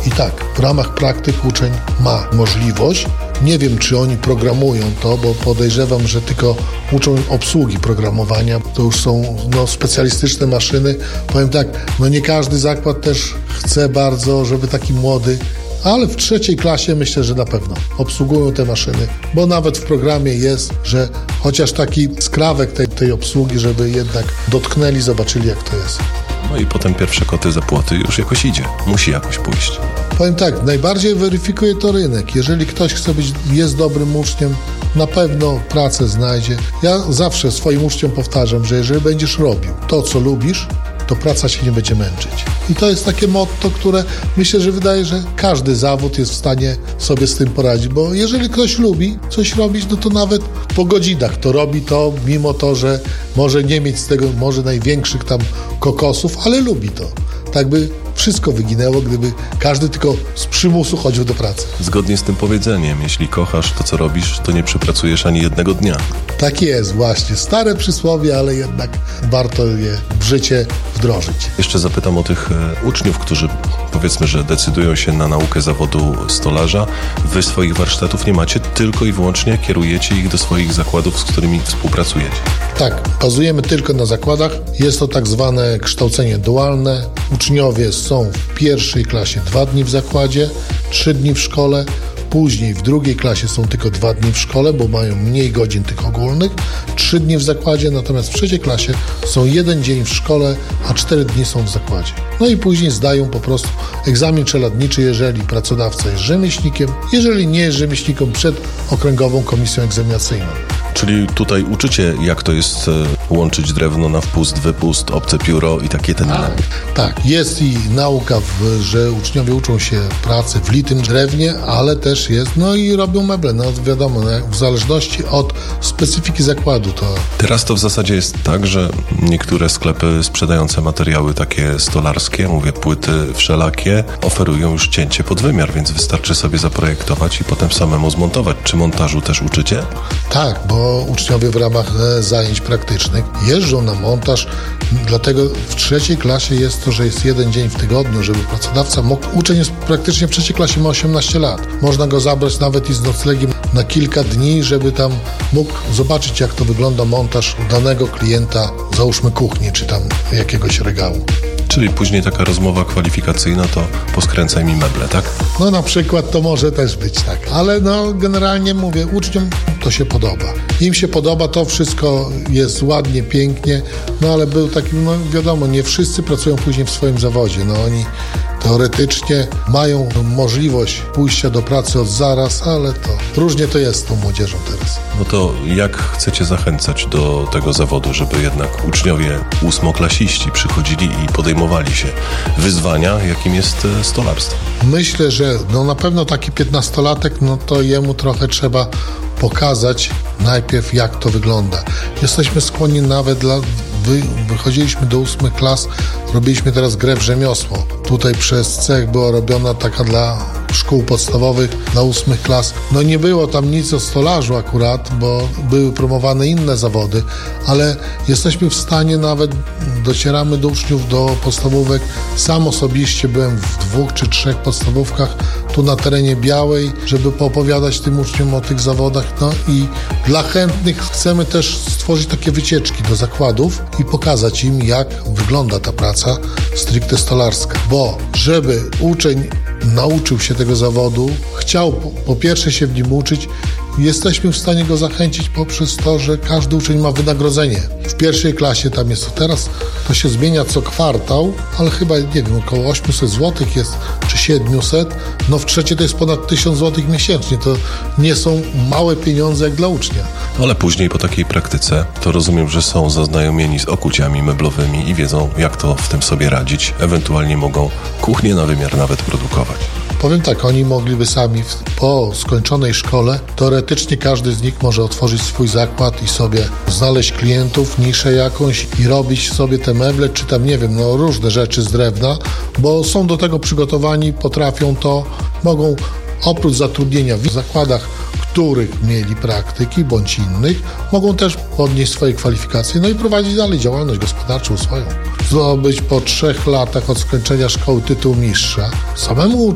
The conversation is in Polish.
I tak, w ramach praktyk uczeń ma możliwość. Nie wiem, czy oni programują to, bo podejrzewam, że tylko uczą obsługi programowania. To już są specjalistyczne maszyny. Powiem tak, nie każdy zakład też chce bardzo, żeby taki młody, ale w 3. klasie myślę, że na pewno obsługują te maszyny, bo nawet w programie jest, że chociaż taki skrawek tej obsługi, żeby jednak dotknęli, zobaczyli, jak to jest. No i potem pierwsze koty za płoty już jakoś idzie. Musi jakoś pójść. Powiem tak, najbardziej weryfikuje to rynek. Jeżeli ktoś jest dobrym uczniem, na pewno pracę znajdzie. Ja zawsze swoim uczniom powtarzam, że jeżeli będziesz robił to, co lubisz, to praca się nie będzie męczyć. I to jest takie motto, które myślę, że wydaje, że każdy zawód jest w stanie sobie z tym poradzić, bo jeżeli ktoś lubi coś robić, to nawet po godzinach to robi to, mimo to, że może nie mieć z tego może największych tam kokosów, ale lubi to. Tak by wszystko wyginęło, gdyby każdy tylko z przymusu chodził do pracy. Zgodnie z tym powiedzeniem, jeśli kochasz to, co robisz, to nie przepracujesz ani jednego dnia. Tak jest, właśnie. Stare przysłowie, ale jednak warto je w życie wdrożyć. Jeszcze zapytam o tych uczniów, którzy powiedzmy, że decydują się na naukę zawodu stolarza. Wy swoich warsztatów nie macie, tylko i wyłącznie kierujecie ich do swoich zakładów, z którymi współpracujecie. Tak, bazujemy tylko na zakładach. Jest to tak zwane kształcenie dualne. Uczniowie są w 1. klasie 2 dni w zakładzie, 3 dni w szkole. Później w 2. klasie są tylko 2 dni w szkole, bo mają mniej godzin tych ogólnych, 3 dni w zakładzie, natomiast w 3. klasie są 1 dzień w szkole, a 4 dni są w zakładzie. No i później zdają po prostu egzamin czeladniczy, jeżeli pracodawca jest rzemieślnikiem, jeżeli nie jest rzemieślnikiem, przed Okręgową Komisją Egzaminacyjną. Czyli tutaj uczycie, jak to jest łączyć drewno na wpust, wypust, obce pióro i takie ten. Tak, jest i nauka, że uczniowie uczą się pracy w litym drewnie, ale też jest, i robią meble. Wiadomo, w zależności od specyfiki zakładu. Teraz to w zasadzie jest tak, że niektóre sklepy sprzedające materiały takie stolarskie, mówię płyty wszelakie, oferują już cięcie pod wymiar, więc wystarczy sobie zaprojektować i potem samemu zmontować. Czy montażu też uczycie? Tak, bo uczniowie w ramach zajęć praktycznych jeżdżą na montaż, dlatego w 3. klasie jest to, że jest 1 dzień w tygodniu, żeby pracodawca mógł. Uczeń jest praktycznie w 3. klasie, ma 18 lat. Można go zabrać nawet i z noclegiem na kilka dni, żeby tam mógł zobaczyć, jak to wygląda montaż danego klienta, załóżmy kuchni, czy tam jakiegoś regału. Czyli później taka rozmowa kwalifikacyjna to poskręcaj mi meble, tak? Na przykład to może też być tak. Ale generalnie mówię, uczniom to się podoba. Im się podoba, to wszystko jest ładnie, pięknie, ale był taki, wiadomo, nie wszyscy pracują później w swoim zawodzie. Oni teoretycznie mają możliwość pójścia do pracy od zaraz, ale to różnie to jest z tą młodzieżą teraz. No to jak chcecie zachęcać do tego zawodu, żeby jednak uczniowie 8-klasiści przychodzili i podejmowali się wyzwania, jakim jest stolarstwo? Myślę, że na pewno taki 15-latek, to jemu trochę trzeba pokazać najpierw, jak to wygląda. Jesteśmy skłonni nawet wychodziliśmy do 8 klas, robiliśmy teraz grę w rzemiosło. Tutaj przez cech była robiona taka dla szkół podstawowych, dla 8 klas. Nie było tam nic o stolarzu akurat, bo były promowane inne zawody, ale jesteśmy w stanie, nawet docieramy do uczniów, do podstawówek. Sam osobiście byłem w 2 czy 3 podstawówkach tu na terenie Białej, żeby poopowiadać tym uczniom o tych zawodach. I dla chętnych chcemy też stworzyć takie wycieczki do zakładów i pokazać im, jak wygląda ta praca stricte stolarska. Bo żeby uczeń nauczył się tego zawodu, chciał po pierwsze się w nim uczyć, jesteśmy w stanie go zachęcić poprzez to, że każdy uczeń ma wynagrodzenie. W 1. klasie tam jest to teraz, to się zmienia co kwartał, ale chyba, około 800 zł jest, czy 700. W 3. to jest ponad 1000 zł miesięcznie. To nie są małe pieniądze jak dla ucznia. Ale później po takiej praktyce to rozumiem, że są zaznajomieni z okuciami meblowymi i wiedzą, jak to w tym sobie radzić. Ewentualnie mogą kuchnię na wymiar nawet produkować. Powiem tak, oni mogliby sami po skończonej szkole, teoretycznie każdy z nich może otworzyć swój zakład i sobie znaleźć klientów, niszę jakąś i robić sobie te meble, czy tam, różne rzeczy z drewna, bo są do tego przygotowani, potrafią to, mogą oprócz zatrudnienia w zakładach, których mieli praktyki bądź innych, mogą też podnieść swoje kwalifikacje, i prowadzić dalej działalność gospodarczą swoją. Zdobyć po 3 latach od skończenia szkoły tytuł mistrza. Samemu